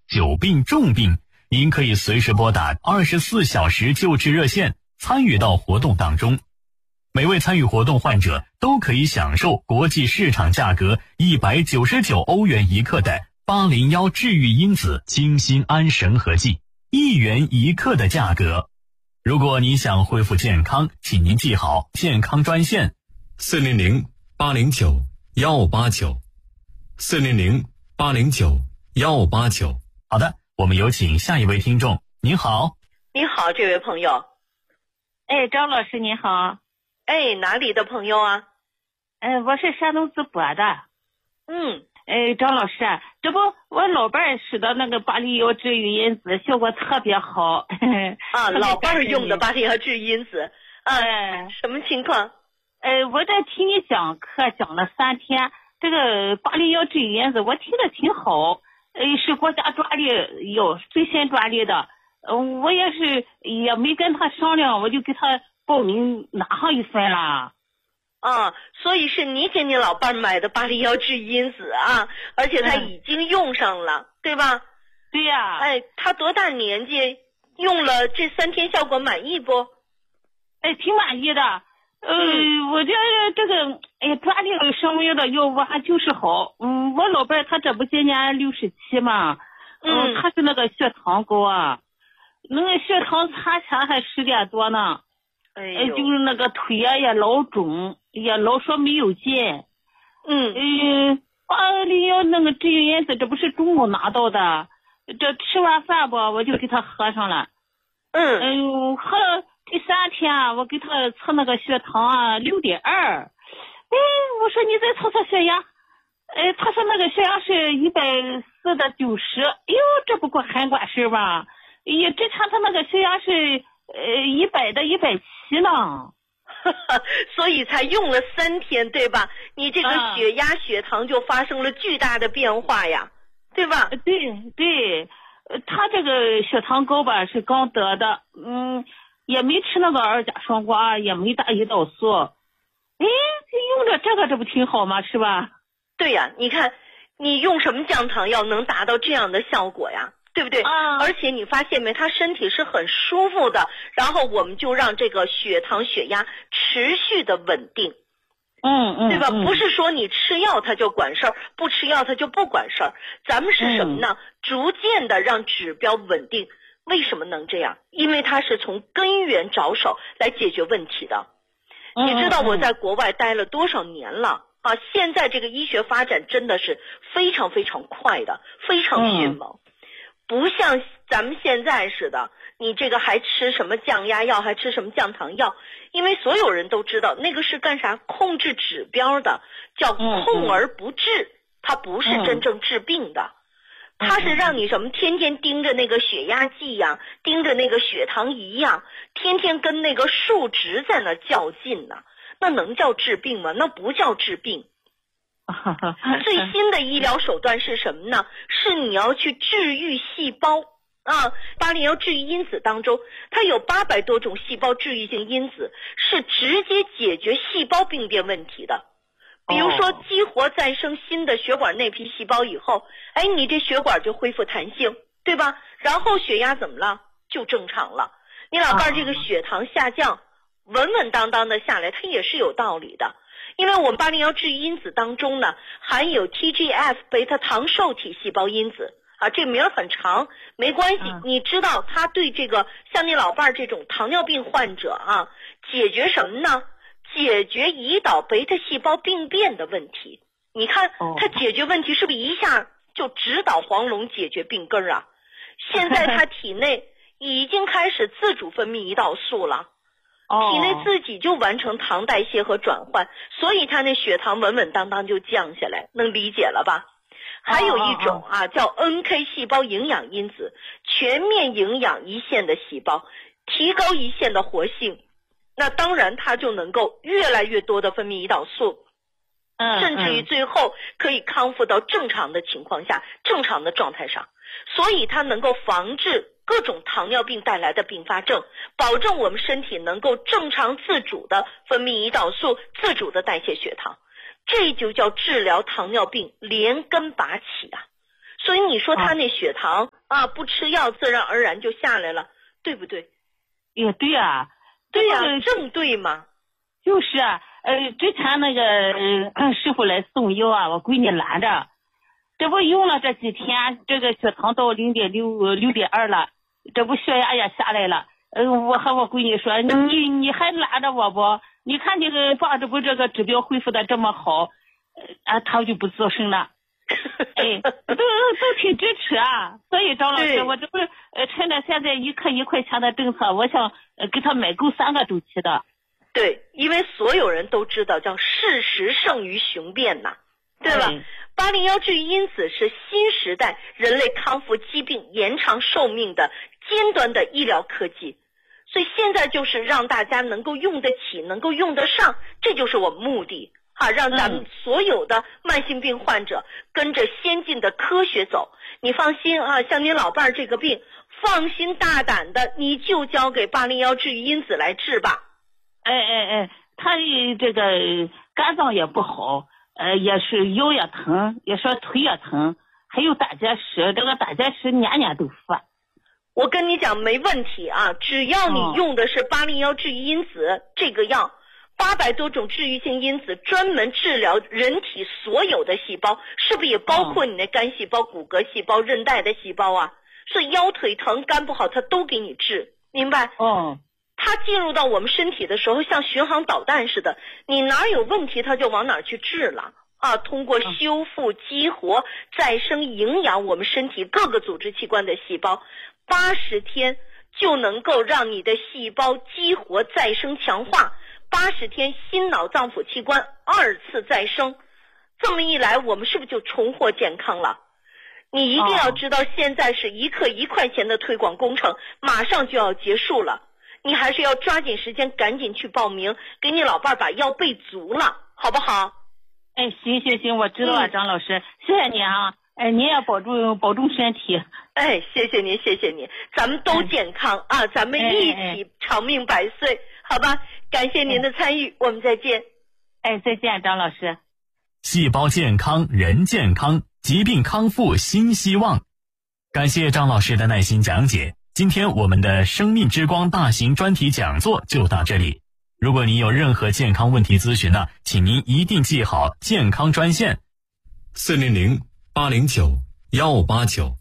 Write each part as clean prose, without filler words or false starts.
久病重病，您可以随时拨打24小时救治热线，参与到活动当中。每位参与活动患者都可以享受国际市场价格199欧元一克的801治愈因子精心安神合剂，1元一克的价格。如果你想恢复健康，请您记好健康专线400-809-159，400-809-159。好的，我们有请下一位听众。您好。 你好，这位朋友。 哎，张老师你好。 哎，哪里的朋友啊？ 我是山东淄博的。张老师，这不我老伴儿使的那个801治愈因子效果特别好。 老伴儿用的801治愈因子。什么情况？ 我在听你讲课讲了3天，这个801治愈因子我听着挺好，是国家专利，最新专利的。我也没跟他商量，我就给他报名拿上一份了。 所以是你给你老伴买的801治愈因子啊，而且他已经用上了，对吧？ 对呀。 他多大年纪？用了这3天效果满意不？ 挺满意的。我觉得这个专利声明的药物还就是好。我老伴他这不今年67嘛，他是那个血糖高啊，那个血糖查起来还10点多呢。就是那个腿也老肿，也老说没有劲。801那个治愈因子，这不是中午拿到的，这吃完饭吧，我就给他喝上了。喝了第3天，我给他测那个血糖6.2。我说你再测测血压。他说那个血压是140的90。这不过很管事吧？之前他那个血压是100的170呢。 所以才用了3天，对吧？你这个血压血糖就发生了巨大的变化呀，对吧？ 对，他这个血糖高吧是刚得的，也没吃那个2甲双胍，也没打胰岛素。用着这个这不挺好吗？是吧？ 对呀，你看你用什么降糖药能达到这样的效果呀？对不对？而且你发现没，他身体是很舒服的，然后我们就让这个血糖血压持续的稳定。对吧？不是说你吃药它就管事儿，不吃药它就不管事儿。咱们是什么呢？逐渐的让指标稳定。为什么能这样？因为它是从根源着手来解决问题的。你知道我在国外待了多少年了啊？现在这个医学发展真的是非常非常快的，非常迅猛。不像咱们现在似的，你这个还吃什么降压药，还吃什么降糖药，因为所有人都知道那个是干啥？控制指标的，叫控而不治，它不是真正治病的。它是让你什么天天盯着那个血压计呀，盯着那个血糖仪呀，天天跟那个数值在那较劲呢。那能叫治病吗？那不叫治病。最新的医疗手段是什么呢？是你要去治愈细胞啊！801治愈因子当中，它有800多种细胞治愈性因子，是直接解决细胞病变问题的。比如说激活再生新的血管内皮细胞以后，你这血管就恢复弹性，对吧？然后血压怎么了？就正常了。你老伴这个血糖下降，稳稳当当的下来，它也是有道理的。因为我们801治愈因子当中呢，含有 TGF 贝塔糖受体细胞因子啊，这名很长，没关系。你知道它对这个像你老伴这种糖尿病患者啊，解决什么呢？解决胰岛贝塔细胞病变的问题。你看它解决问题是不是一下就直捣黄龙，解决病根啊？现在它体内已经开始自主分泌胰岛素了。体内自己就完成糖代谢和转换，所以它那血糖稳稳当当就降下来，能理解了吧？还有一种叫 NK 细胞营养因子，全面营养胰腺的细胞，提高胰腺的活性，那当然它就能够越来越多的分泌胰岛素，甚至于最后可以康复到正常的情况下，正常的状态上，所以它能够防治各种糖尿病带来的并发症，保证我们身体能够正常自主的分泌胰岛素，自主的代谢血糖，这就叫治疗糖尿病连根拔起啊！所以你说他那血糖啊，不吃药自然而然就下来了，对不对？ 也对啊， 对呀，正对嘛。 就是啊，之前那个师傅来送药啊，我闺女拦着，这不用了这几天，这个血糖到0.6、6.2了，这不血压也下来了。我和我闺女说，你还拦着我不？你看这个爸，这不这个指标恢复的这么好，他就不作声了。哎，都挺支持啊。所以张老师，我这不是趁着现在1克1块钱的政策，我想给他买够3个周期的。 对，因为所有人都知道叫事实胜于雄辩呐，对吧？801治愈因子是新时代人类康复疾病、延长寿命的尖端的医疗科技，所以现在就是让大家能够用得起，能够用得上，这就是我们目的啊！让咱们所有的慢性病患者跟着先进的科学走。你放心啊，像您老伴儿这个病，放心大胆的，你就交给801治愈因子来治吧。 他这个肝脏也不好，也是腰也疼，也说腿也疼，还有胆结石，这个胆结石年年都犯。 我跟你讲没问题啊，只要你用的是801治愈因子这个药，800多种治愈性因子专门治疗人体所有的细胞，是不是也包括你的肝细胞、骨骼细胞、韧带的细胞啊？所以腰腿疼、肝不好，它都给你治，明白？它进入到我们身体的时候，像巡航导弹似的，你哪有问题，它就往哪去治了啊！通过修复、激活、再生、营养我们身体各个组织器官的细胞，80天就能够让你的细胞激活、再生、强化，80天心脑脏腑器官2次再生，这么一来，我们是不是就重获健康了？你一定要知道，现在是1克1块钱的推广工程，马上就要结束了。你还是要抓紧时间，赶紧去报名，给你老伴把药备足了，好不好？ 行，我知道了，张老师，谢谢你啊！您也保重身体。 谢谢您，咱们都健康啊，咱们一起长命百岁，好吧？感谢您的参与，我们再见。 再见，张老师。 细胞健康，人健康，疾病康复新希望。感谢张老师的耐心讲解。今天我们的生命之光大型专题讲座就到这里。如果您有任何健康问题咨询呢，请您一定记好健康专线 400-809-1589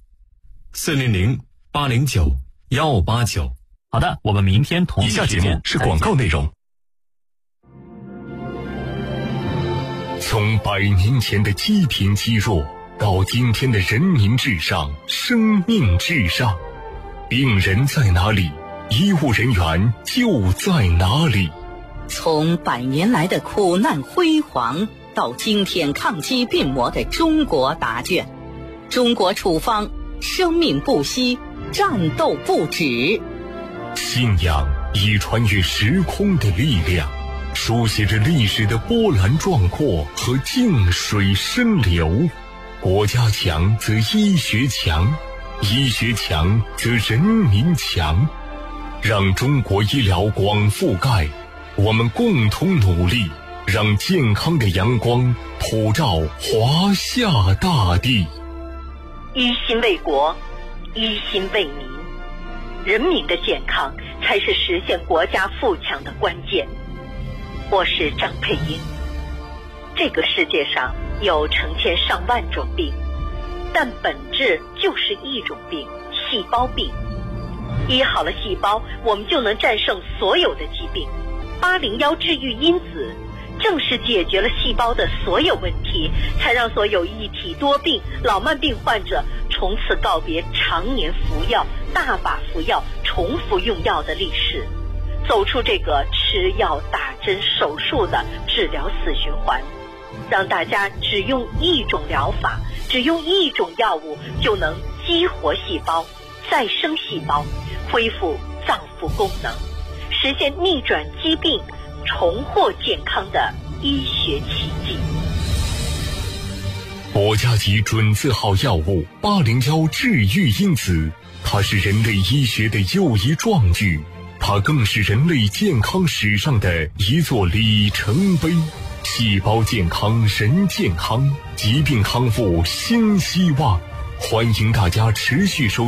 400-809-1589。 好的，我们明天同一时间。 以下节目是广告内容。从100年前的积贫积弱，到今天的人民至上、生命至上，病人在哪里，医务人员就在哪里。 从100年来的苦难辉煌，到今天抗击病魔的中国答卷，中国处方，生命不息，战斗不止。 信仰以穿越时空的力量，书写着历史的波澜壮阔和静水深流。国家强则医学强，医学强则人民强。让中国医疗广覆盖，我们共同努力，让健康的阳光普照华夏大地。 一心为国，一心为民，人民的健康才是实现国家富强的关键。我是张佩英。这个世界上有成千上万种病，但本质就是一种病，细胞病。医好了细胞，我们就能战胜所有的疾病。801治愈因子正是解决了细胞的所有问题，才让所有一体多病、老慢病患者从此告别常年服药、大把服药、重复用药的历史，走出这个吃药、打针、手术的治疗死循环，让大家只用一种疗法，只用一种药物就能激活细胞、再生细胞，恢复脏腑功能，实现逆转疾病、重获健康的医学奇迹。 国家级准字号药物801治愈因子，它是人类医学的又一壮举，它更是人类健康史上的一座里程碑。细胞健康，人健康，疾病康复新希望。欢迎大家持续收